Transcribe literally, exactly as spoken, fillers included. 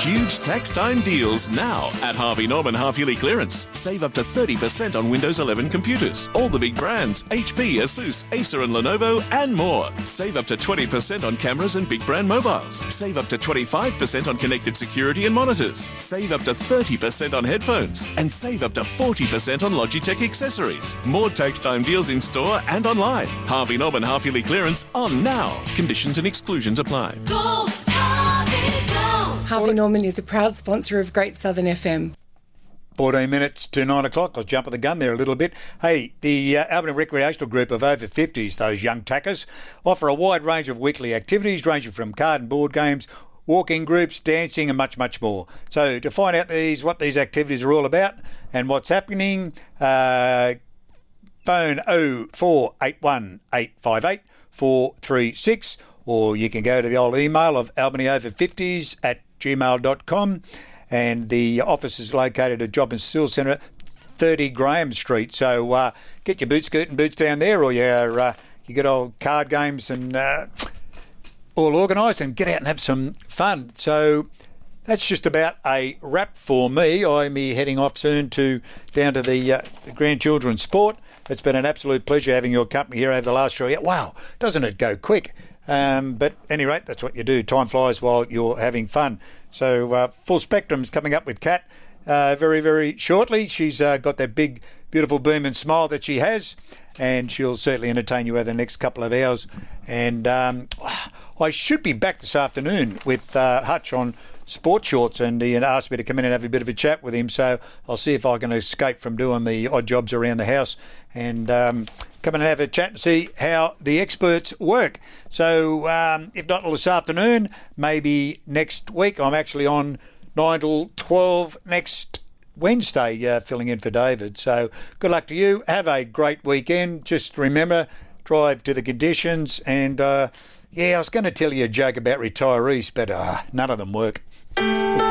Huge tax time deals now at Harvey Norman half-yearly clearance. Save up to thirty percent on Windows eleven computers. All the big brands, H P, Asus, Acer and Lenovo, and more. Save up to twenty percent on cameras and big brand mobiles. Save up to twenty-five percent on connected security and monitors. Save up to thirty percent on headphones. And save up to forty percent on Logitech accessories. More tax time deals in store and online. Harvey Norman half-yearly clearance on now. Conditions and exclusions apply. Go, Harvey, go! Harvey Norman is a proud sponsor of Great Southern F M. fourteen minutes to nine o'clock. I'll jump at the gun there a little bit. Hey, the uh, Albany Recreational Group of over fifties, those young tackers, offer a wide range of weekly activities ranging from card and board games, walking groups, dancing and much, much more. So to find out these what these activities are all about and what's happening, uh, phone oh four eight one eight five eight four three six, or you can go to the old email of albany over fifties at gmail dot com. And the office is located at Job and Skills Centre, thirty Graham Street. So uh, get your boot skirt and boots down there, or your uh, you get old card games and uh, all organised, and get out and have some fun. So that's just about a wrap for me. I'm heading off soon to down to the, uh, the grandchildren's sport. It's been an absolute pleasure having your company here over the last show. Wow, doesn't it go quick? Um, but at any rate, that's what you do. Time flies while you're having fun. So uh, Full Spectrum's coming up with Kat uh, very, very shortly. She's uh, got that big, beautiful boom and smile that she has, and she'll certainly entertain you over the next couple of hours. And um, I should be back this afternoon with uh, Hutch on Sport Shorts, and he asked me to come in and have a bit of a chat with him. So I'll see if I can escape from doing the odd jobs around the house and um, come in and have a chat and see how the experts work. So um, if not this afternoon, maybe next week. I'm actually on nine till twelve next Wednesday, uh, filling in for David. So good luck to you. Have a great weekend. Just remember, drive to the conditions. And uh, yeah, I was going to tell you a joke about retirees, but uh, none of them work.